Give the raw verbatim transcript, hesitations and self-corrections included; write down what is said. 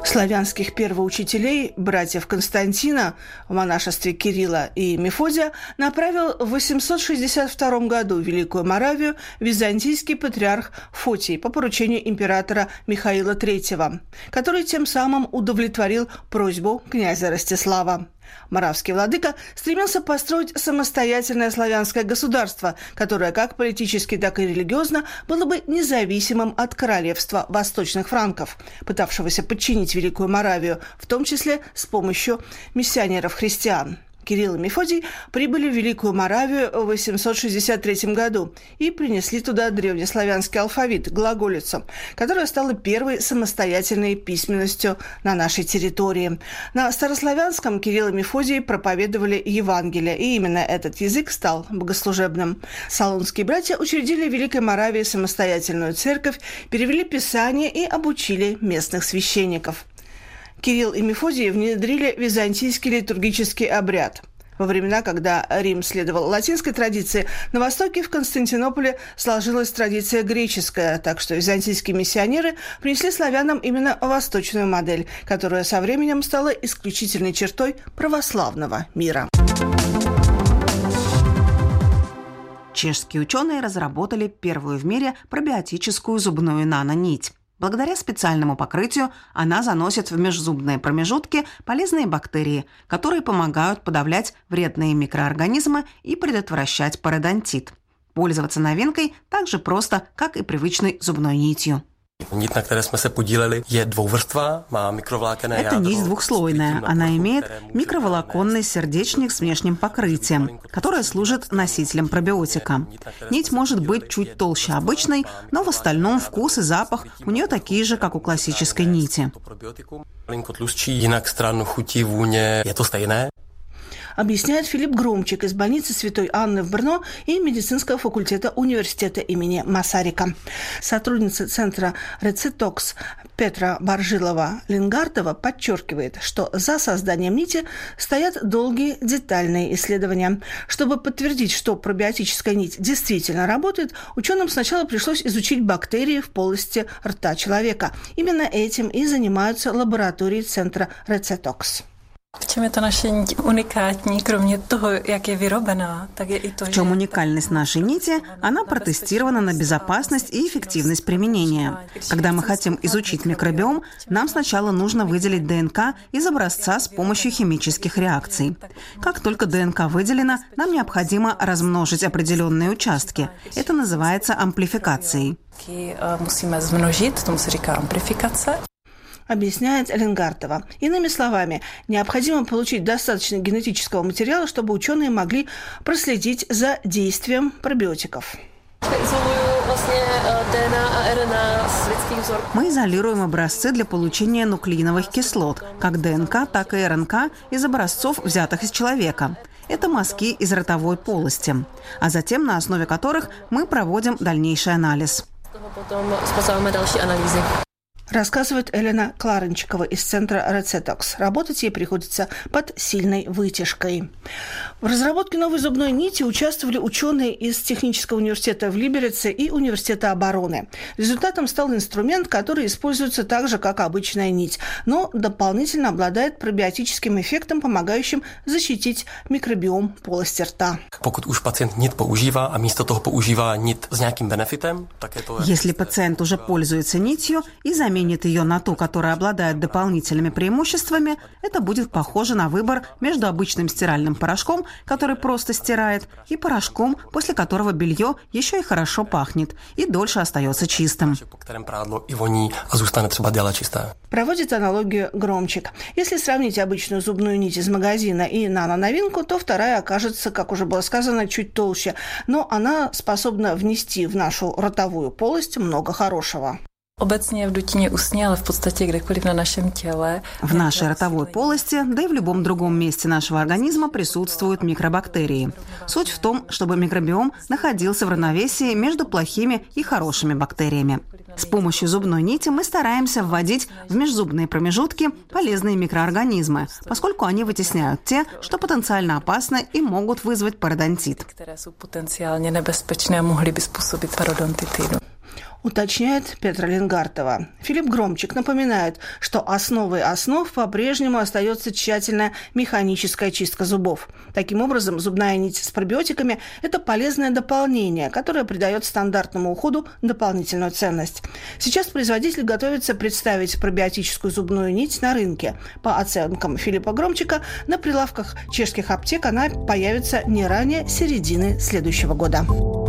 Славянских первоучителей, братьев Константина, в монашестве Кирилла и Мефодия, направил в восемьсот шестьдесят втором году в Великую Моравию византийский патриарх Фотий по поручению императора Михаила третьего, который тем самым удовлетворил просьбу князя Ростислава. Моравский владыка стремился построить самостоятельное славянское государство, которое как политически, так и религиозно было бы независимым от королевства восточных франков, пытавшегося подчинить Великую Моравию, в том числе с помощью миссионеров-христиан. Кирилл и Мефодий прибыли в Великую Моравию в восемьсот шестьдесят третьем году и принесли туда древнеславянский алфавит, глаголицу, которая стала первой самостоятельной письменностью на нашей территории. На старославянском Кирилл и Мефодий проповедовали Евангелие, и именно этот язык стал богослужебным. Солунские братья учредили в Великой Моравии самостоятельную церковь, перевели Писание и обучили местных священников. Кирилл и Мефодий внедрили византийский литургический обряд. Во времена, когда Рим следовал латинской традиции, на Востоке в Константинополе сложилась традиция греческая, так что византийские миссионеры принесли славянам именно восточную модель, которая со временем стала исключительной чертой православного мира. Чешские ученые разработали первую в мире пробиотическую зубную нанонить. Благодаря специальному покрытию она заносит в межзубные промежутки полезные бактерии, которые помогают подавлять вредные микроорганизмы и предотвращать пародонтит. Пользоваться новинкой так же просто, как и привычной зубной нитью. Нить, на которой мы се поділили, є двуврствовая, má mikrovlákenné ядро. Это нить двухслойная. Она имеет микроволоконный сердечник с внешним покрытием, которое служит носителем пробиотика. Нить может быть чуть толще обычной, но в остальном вкус и запах у нее такие же, как у классической нити. Jinak stran chuti, vůně, je to stejné. Объясняет Филипп Громчик из больницы Святой Анны в Брно и медицинского факультета университета имени Масарика. Сотрудница центра Рецетокс Петра Баржилова-Лингардова подчеркивает, что за созданием нити стоят долгие детальные исследования. Чтобы подтвердить, что пробиотическая нить действительно работает, ученым сначала пришлось изучить бактерии в полости рта человека. Именно этим и занимаются лаборатории центра Рецетокс. В чем это наша нить уникальна, кроме того, как я вырублена, так и то, в чем уникальность нашей нити? Она протестирована на безопасность и эффективность применения. Когда мы хотим изучить микробиом, нам сначала нужно выделить ДНК из образца с помощью химических реакций. Как только ДНК выделена, нам необходимо размножить определенные участки. Это называется амплификацией. Musíme zmnožit, tomu se říká amplifikace. Объясняет Лингардова. Иными словами, необходимо получить достаточно генетического материала, чтобы ученые могли проследить за действием пробиотиков. Мы изолируем образцы для получения нуклеиновых кислот, как ДНК, так и РНК, из образцов, взятых из человека. Это мазки из ротовой полости, а затем на основе которых мы проводим дальнейший анализ. Рассказывает Елена Кларенчикова из центра Рецетокс. Работать ей приходится под сильной вытяжкой. В разработке новой зубной нити участвовали ученые из Технического университета в Либерице и Университета обороны. Результатом стал инструмент, который используется так же, как обычная нить, но дополнительно обладает пробиотическим эффектом, помогающим защитить микробиом полости рта. Pokud už pacient nit používá a místo toho používá nit s nějakým benefitem, tak je to... Если пациент уже пользуется нитью и заменит ее на ту, которая обладает дополнительными преимуществами, это будет похоже на выбор между обычным стиральным порошком, который просто стирает, и порошком, после которого белье еще и хорошо пахнет и дольше остается чистым. Проводит аналогию Громчик. Если сравнить обычную зубную нить из магазина и нано-новинку, то вторая окажется, как уже было сказано, чуть толще, но она способна внести в нашу ротовую полость много хорошего. Obecně v dutině ústní, ale v podstatě kdekoliv na našem těle. В нашей ротовой полости, да и в любом другом месте нашего организма присутствуют микробактерии. Суть в том, чтобы микробиом находился в равновесии между плохими и хорошими бактериями. С помощью зубной нити мы стараемся вводить в межзубные промежутки полезные микроорганизмы, поскольку они вытесняют те, что потенциально опасны и могут вызвать пародонтит. уточняет Петра Лингартова. Филипп Громчик напоминает, что основой основ по-прежнему остается тщательная механическая чистка зубов. Таким образом, зубная нить с пробиотиками – это полезное дополнение, которое придает стандартному уходу дополнительную ценность. Сейчас производитель готовится представить пробиотическую зубную нить на рынке. По оценкам Филиппа Громчика, на прилавках чешских аптек она появится не ранее середины следующего года.